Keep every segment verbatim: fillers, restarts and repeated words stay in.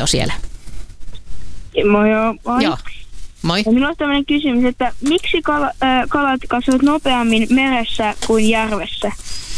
ravinto siellä. Moi joo, moi. Joo, moi. Ja minulla on tämmöinen kysymys, että miksi kal- äh, kalat kasvavat nopeammin meressä kuin järvessä?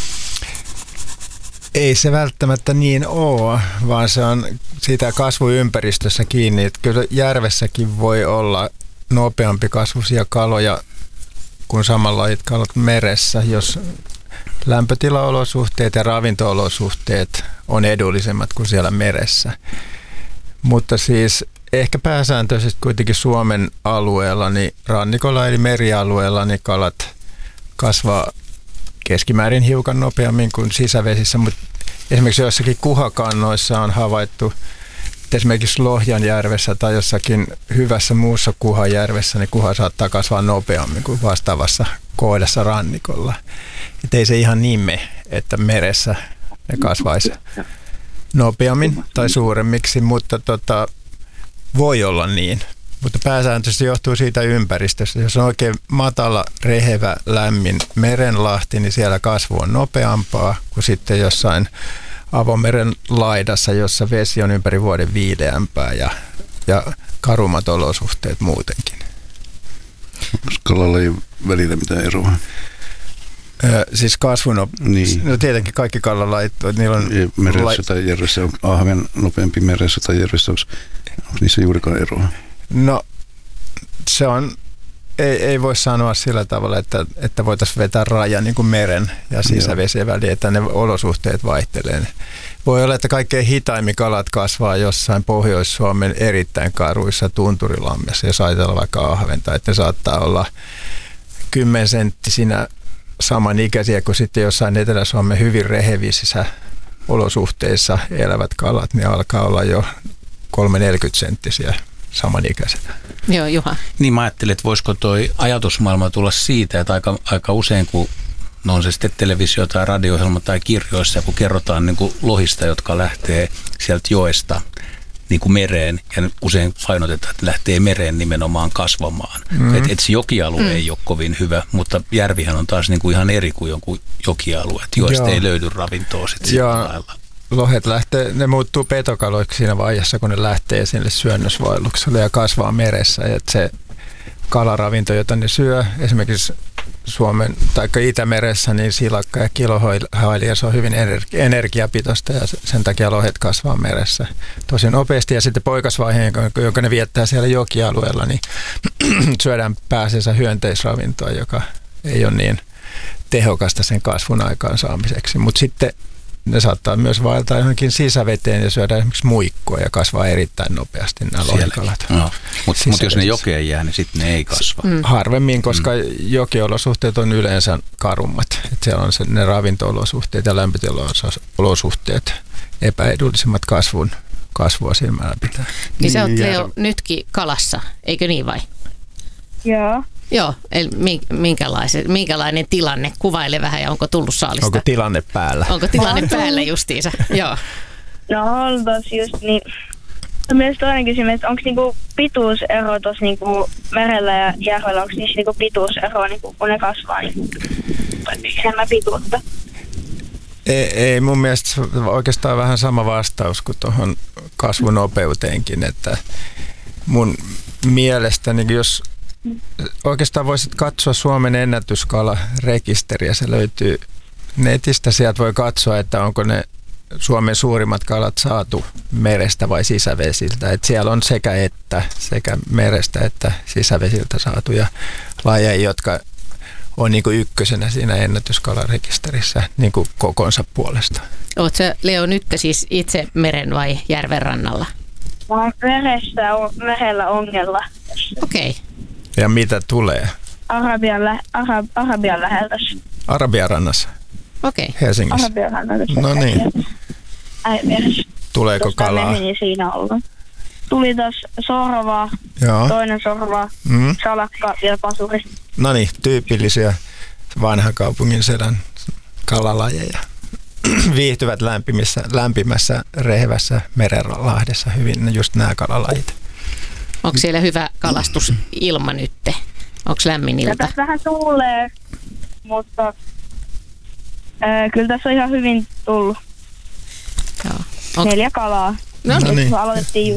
Ei se välttämättä niin ole, vaan se on siitä kasvuympäristössä kiinni. Että kyllä järvessäkin voi olla nopeampi kasvuisia kaloja kuin samanlaiset kalat meressä, jos lämpötilaolosuhteet ja ravinto-olosuhteet on edullisemmat kuin siellä meressä. Mutta siis ehkä pääsääntöisesti kuitenkin Suomen alueella, niin rannikolla eli merialueella, niin kalat kasvaa keskimäärin hiukan nopeammin kuin sisävesissä, mutta esimerkiksi joissakin kuhakannoissa on havaittu, että esimerkiksi Lohjanjärvessä tai jossakin hyvässä muussa kuhajärvessä, niin kuha saattaa kasvaa nopeammin kuin vastaavassa kohdassa rannikolla. Että ei se ihan niin mene, että meressä ne kasvaisi nopeammin tai suuremmiksi, mutta tota, voi olla niin. Mutta pääsääntöisesti johtuu siitä ympäristöstä. Jos on oikein matala, rehevä, lämmin merenlahti, niin siellä kasvu on nopeampaa kuin sitten jossain avomeren laidassa, jossa vesi on ympäri vuoden viileämpää ja, ja karummat olosuhteet muutenkin. Onko kalalajien välillä mitään eroa? Ö, siis kasvun, niin. No tietenkin kaikki kalalajit, niillä on... Meressä lai... tai järvessä on ahven nopeampi meressä tai järvessä, onko, onko niissä juurikaan eroa? No se on, ei, ei voi sanoa sillä tavalla, että, että voitaisiin vetää raja niin kuin meren ja sisävesien väliin, että ne olosuhteet vaihtelee. Voi olla, että kaikkein hitaimmin kalat kasvaa jossain Pohjois-Suomen erittäin karuissa tunturilammessa, jos ajatellaan vaikka ahventa, että ne saattaa olla kymmenenttisinä samanikäisiä kuin sitten jossain Etelä-Suomen hyvin rehevisissä olosuhteissa elävät kalat, niin alkaa olla jo kolmekymmentä senttisiä samanikäisenä. Joo, Juha. Niin mä ajattelin, että voisiko toi ajatusmaailma tulla siitä, että aika, aika usein kun no on se sitten televisio- tai radio-ohjelma tai kirjoissa, kun kerrotaan niin kuin lohista, jotka lähtee sieltä joesta niin kuin mereen, ja usein painotetaan, että lähtee mereen nimenomaan kasvamaan. Mm-hmm. Että et se jokialue mm. ei ole kovin hyvä, mutta järvihän on taas niin kuin ihan eri kuin jonkun jokialue, että joista Joo. ei löydy ravintoa sitten sillä lailla. Lohet lähtee, ne muuttuu petokaloiksi siinä vaiheessa, kun ne lähtee sinne syönnösvaellukselle ja kasvaa meressä. Ja se kalaravinto, jota ne syö, esimerkiksi Suomen tai Itämeressä, niin silakka ja kilohailija, se on hyvin energiapitoista ja sen takia lohet kasvaa meressä tosi nopeasti. Ja sitten poikasvaiheen, jonka ne viettää siellä jokialueella, niin syödään pääasiassa hyönteisravintoa, joka ei ole niin tehokasta sen kasvun aikaansaamiseksi. Mutta sitten ne saattaa myös vaeltaa johonkin sisäveteen ja syödä esimerkiksi muikkoa ja kasvaa erittäin nopeasti nämä lohikalat. No. Mutta mut jos ne jokeen jää, niin sitten ne ei kasva. Mm. Harvemmin, koska mm. jokiolosuhteet on yleensä karummat. Et siellä on se, ne ravinto-olosuhteet ja lämpötilaolosuhteet epäedullisemmat kasvun, kasvua silmällä pitää. Niin sä oot Leo nytkin kalassa, eikö niin vai? Joo. Joo, eli minkälainen, minkälainen tilanne? Kuvaile vähän ja onko tullut saalista? Onko tilanne päällä? Onko tilanne päällä justiinsa? Joo. No on tossa just niin. Myös toinen kysymys, että onko niinku pituusero tuossa niinku merellä ja järvellä, onko niissä niinku pituusero, niinku, kun ne kasvaa niinku, enemmän pituutta? Ei, ei, mun mielestä oikeastaan vähän sama vastaus kuin tuohon kasvunopeuteenkin, että mun mielestä niin jos oikeastaan voisit katsoa Suomen ennätyskalarekisteriä, se löytyy netistä, sieltä voi katsoa, että onko ne Suomen suurimmat kalat saatu merestä vai sisävesiltä. Et siellä on sekä että, sekä merestä että sisävesiltä saatuja lajeja, jotka on niinku ykkösenä siinä ennätyskalarekisterissä niinku kokonsa puolesta. Oletko sä, Leo, nyt siis itse meren vai järven rannalla? Mä oon meressä, on, merellä ongella. Okei. Okay. Ja mitä tulee? Arabian, lä- Arab- Arabian läheltä. Arabian rannassa? Okei. Okay. Helsingissä? Arabian rannassa. No niin. Äimeressä. Tuleeko Tuosta kalaa? Tuosta siinä olla. Tuli tuossa sorvaa, Joo. toinen sorvaa, mm. salakka ja pasuri. No niin, tyypillisiä vanhan kaupungin sedän kalalajeja. Viihtyvät lämpimissä, lämpimässä, rehevässä merenlahdessa hyvin just nämä kalalajit. Onko siellä hyvä kalastusilma nytte? Onko lämmin ilta? Tässä vähän tuulee, mutta ää, kyllä tässä on ihan hyvin tullut. Joo. On... Neljä kalaa. No niin. Aloitettiin